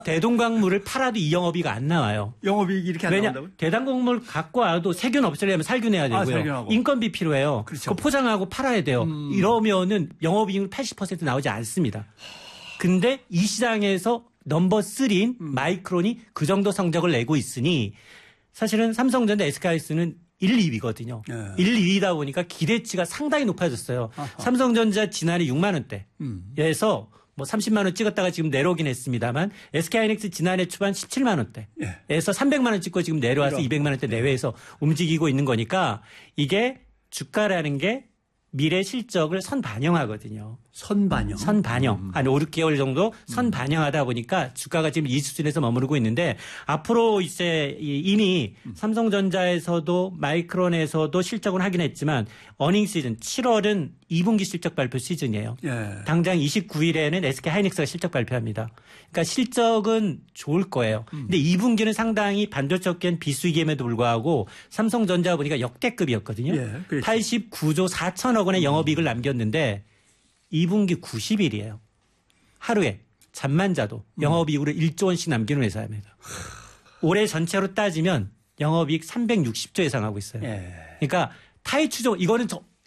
대동강물을 팔아도 이 영업이익 안 나와요. 영업이익 이렇게 안 나온다고요? 대동강물 갖고 와도 세균 없애려면 살균해야 되고요. 살균하고. 인건비 필요해요. 그렇죠. 그거 포장하고 팔아야 돼요. 이러면은 영업이익 80% 나오지 않습니다. 근데 이 시장에서 넘버 3인 마이크론이 그 정도 성적을 내고 있으니 사실은 삼성전자 SK하이닉스는 1, 2위거든요. 1, 2위다 보니까 기대치가 상당히 높아졌어요. 삼성전자 지난해 6만 원대에서 뭐 30만 원 찍었다가 지금 내려오긴 했습니다만 SK하이닉스 지난해 초반 17만 원대에서 300만 원 찍고 지금 내려와서 200만 원대 내외에서 움직이고 있는 거니까 이게 주가라는 게 미래 실적을 선반영하거든요. 선반영. 한 5, 6개월 정도 선반영하다 보니까 주가가 지금 이 수준에서 머무르고 있는데 앞으로 이제 이미 삼성전자에서도 마이크론에서도 실적은 하긴 했지만 어닝 시즌 7월은 2분기 실적 발표 시즌이에요. 예. 당장 29일에는 SK하이닉스가 실적 발표합니다. 그러니까 실적은 좋을 거예요. 근데 2분기는 상당히 반도체계는 비수기임에도 불구하고 삼성전자 보니까 역대급이었거든요. 예, 그렇죠. 89조 4천억 원의 영업이익을 남겼는데 2분기 90일이에요. 하루에 잠만 자도 영업이익으로 1조 원씩 남기는 회사입니다. 올해 전체로 따지면 영업이익 360조 예상하고 있어요. 예. 그러니까 타이 추종 이거는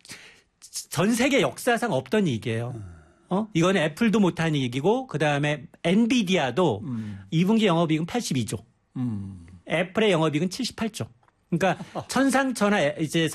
전 세계 역사상 없던 얘기예요. 이거는 애플도 못한 얘기고 그다음에 엔비디아도 2분기 영업이익은 82조. 애플의 영업이익은 78조. 그러니까 천상전화 이제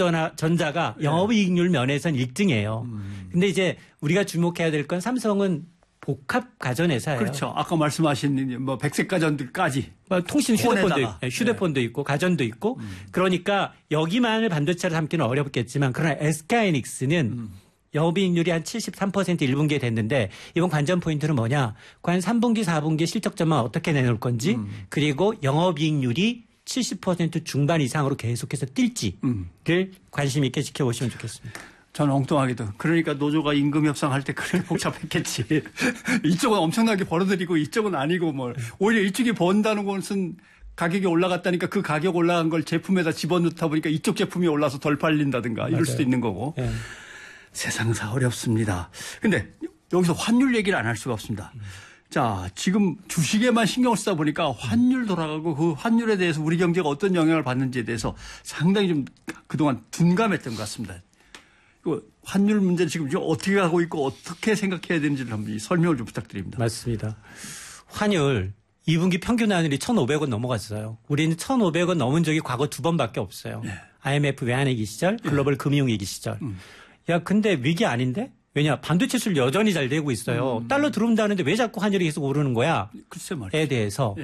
삼성전자가 영업이익률 면에서는 1등이에요. 근데 이제 우리가 주목해야 될 건 삼성은 복합 가전회사예요. 그렇죠. 아까 말씀하신 뭐 백색 가전들까지. 통신 휴대폰도 있고 가전도 있고 그러니까 여기만을 반도체로 삼기는 어렵겠지만 그러나 SK하이닉스는 영업이익률이 한 73% 1분기에 됐는데 이번 관전 포인트는 뭐냐. 과연 3분기 4분기 실적점만 어떻게 내놓을 건지 그리고 영업이익률이 70% 중반 이상으로 계속해서 뛸지를 관심 있게 지켜보시면 좋겠습니다. 저는 엉뚱하게도 그러니까 노조가 임금 협상할 때 그렇게 복잡했겠지. 이쪽은 엄청나게 벌어들이고 이쪽은 아니고 뭐 오히려 이쪽이 번다는 것은 가격이 올라갔다니까 그 가격 올라간 걸 제품에다 집어넣다 보니까 이쪽 제품이 올라서 덜 팔린다든가 이럴 수도 있는 거고. 네. 세상사 어렵습니다. 근데 여기서 환율 얘기를 안 할 수가 없습니다. 자, 지금 주식에만 신경을 쓰다 보니까 환율 돌아가고 그 환율에 대해서 우리 경제가 어떤 영향을 받는지에 대해서 상당히 좀 그동안 둔감했던 것 같습니다. 그 환율 문제는 지금 어떻게 가고 있고 어떻게 생각해야 되는지를 한번 설명을 좀 부탁드립니다. 맞습니다. 환율 2분기 평균 환율이 1,500원 넘어갔어요. 우리는 1,500원 넘은 적이 과거 2번밖에 없어요. 네. IMF 외환위기 시절, 글로벌 금융위기 시절. 야, 근데 위기 아닌데? 왜냐 반도체 수출 여전히 잘 되고 있어요. 달러 들어온다는데 왜 자꾸 환율이 계속 오르는 거야? 글쎄 말이야. 에 대해서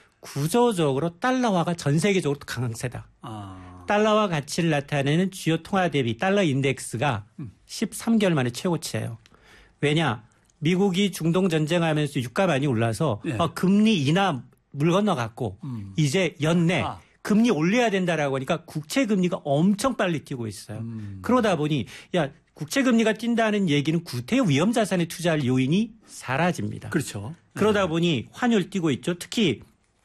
구조적으로 달러화가 전 세계적으로 강세다. 달러화 가치를 나타내는 주요 통화 대비 달러 인덱스가 13개월 만에 최고치예요. 왜냐 미국이 중동 전쟁하면서 유가 많이 올라서 금리 인하 물 건너갔고 이제 연내 금리 올려야 된다라고 하니까 국채 금리가 엄청 빨리 뛰고 있어요. 그러다 보니 국채금리가 뛴다는 얘기는 구태 위험 자산에 투자할 요인이 사라집니다. 그렇죠. 그러다 보니 환율 뛰고 있죠. 특히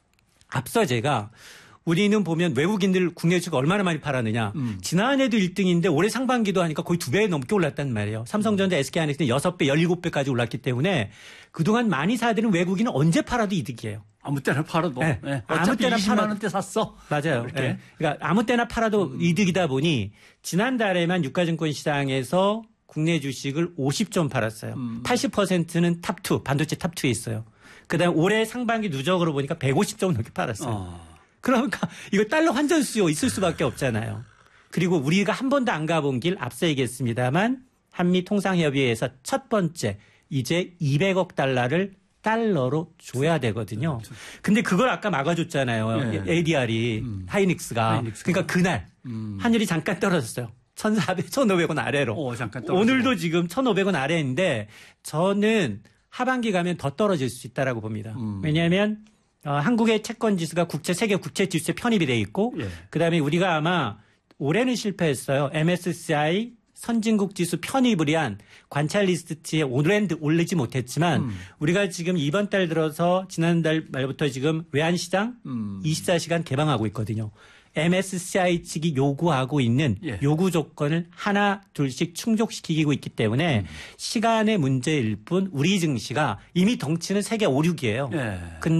앞서 제가 우리는 보면 외국인들 국내 주식 얼마나 많이 팔았느냐. 지난해도 1등인데 올해 상반기도 하니까 거의 2배 넘게 올랐단 말이에요. 삼성전자 SK하이닉스는 6배, 17배까지 올랐기 때문에 그동안 많이 사들인 외국인은 언제 팔아도 이득이에요. 아무 때나 팔아도. 네. 네. 아무 때나 20만 원대 샀어. 맞아요. 네. 그러니까 아무 때나 팔아도 이득이다 보니 지난달에만 유가증권 시장에서 국내 주식을 50점 팔았어요. 80%는 탑2, 반도체 탑2에 있어요. 그다음에 올해 상반기 누적으로 보니까 150점 넘게 팔았어요. 그러니까 이거 달러 환전 수요 있을 수밖에 없잖아요. 그리고 우리가 한 번도 안 가본 길 앞서 얘기했습니다만 한미 통상협의회에서 첫 번째 이제 200억 달러를 달러로 줘야 되거든요. 근데 그걸 아까 막아줬잖아요. ADR이 하이닉스가. 그러니까 그날 환율이 잠깐 떨어졌어요. 1,400, 1,500원 아래로. 잠깐 떨어졌어요. 오늘도 지금 1,500원 아래인데 저는 하반기 가면 더 떨어질 수 있다라고 봅니다. 왜냐하면 한국의 채권 지수가 세계 국채 지수에 편입이 돼 있고 그다음에 우리가 아마 올해는 실패했어요. MSCI 선진국 지수 편입을 위한 관찰 리스트에 올리지 못했지만 우리가 지금 이번 달 들어서 지난달 말부터 지금 외환시장 24시간 개방하고 있거든요. MSCI 측이 요구하고 있는 예. 요구 조건을 하나 둘씩 충족시키고 있기 때문에 시간의 문제일 뿐 우리 증시가 이미 덩치는 세계 5, 6이에요. 예.